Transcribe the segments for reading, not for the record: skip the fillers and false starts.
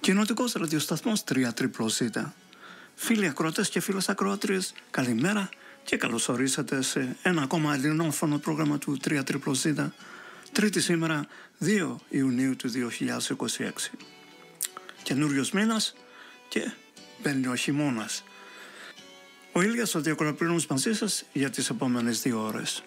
Κοινοτικός ραδιοσταθμός 3ZZZ. Φίλοι ακροατές και φίλες ακροατρίες, καλημέρα και καλώς ορίσατε σε ένα ακόμα ελληνόφωνο πρόγραμμα του 3ZZZ. Τρίτη σήμερα, 2 Ιουνίου του 2026. Καινούριος μήνας και μπαίνει ο χειμώνας. Ο Ήλιας ο Διακοραπλήρωνος μαζί σας για τις επόμενες 2 ώρες.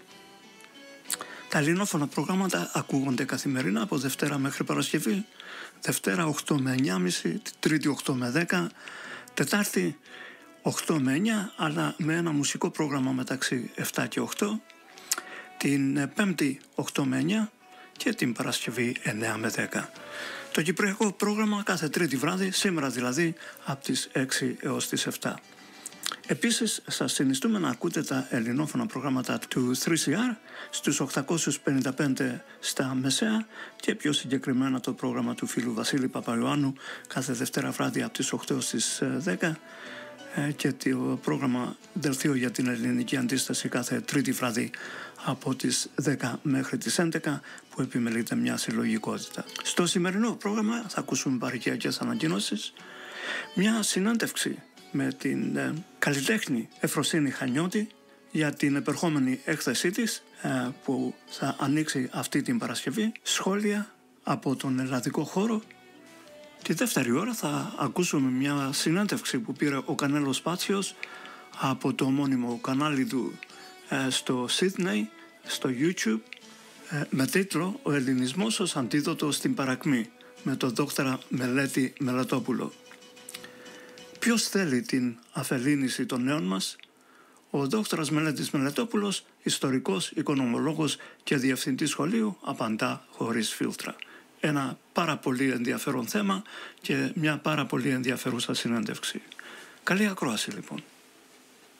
Τα ελληνόφωνα προγράμματα ακούγονται καθημερινά από Δευτέρα μέχρι Παρασκευή. Δευτέρα 8 με 9.30, Τρίτη 8 με 10, Τετάρτη 8 με 9, αλλά με ένα μουσικό πρόγραμμα μεταξύ 7 και 8, την Πέμπτη 8 με 9 και την Παρασκευή 9 με 10. Το κυπριακό πρόγραμμα κάθε Τρίτη βράδυ, σήμερα δηλαδή, από τις 6 έως τις 7. Επίσης, σας συνιστούμε να ακούτε τα ελληνόφωνα προγράμματα του 3CR στους 855 στα Μεσαία και πιο συγκεκριμένα το πρόγραμμα του φίλου Βασίλη Παπαϊωάννου κάθε Δευτέρα βράδυ από τις 8 στις 10 και το πρόγραμμα Δελτίο για την Ελληνική Αντίσταση κάθε Τρίτη βράδυ από τις 10 μέχρι τις 11 που επιμελείται μια συλλογικότητα. Στο σημερινό πρόγραμμα θα ακούσουμε παροικιακές ανακοινώσεις, μια συνέντευξη με την καλλιτέχνη Εφροσύνη Χανιώτη για την επερχόμενη έκθεσή της που θα ανοίξει αυτή την Παρασκευή, σχόλια από τον ελλαδικό χώρο. Τη δεύτερη ώρα θα ακούσουμε μια συνέντευξη που πήρε ο Κανέλος Πάτσιος από το ομώνυμο κανάλι του στο Sydney, στο YouTube, με τίτλο «Ο Ελληνισμός ως αντίδοτο στην παρακμή» με τον δόκτορα Μελέτη Μελετόπουλο. Ποιος θέλει την αφελίνηση των νέων μας? Ο δόκτωρας Μελέτης Μελετόπουλος, ιστορικός, οικονομολόγος και διευθυντής σχολείου, απαντά χωρίς φίλτρα. Ένα πάρα πολύ ενδιαφέρον θέμα και μια πάρα πολύ ενδιαφέρουσα συνέντευξη. Καλή ακρόαση λοιπόν.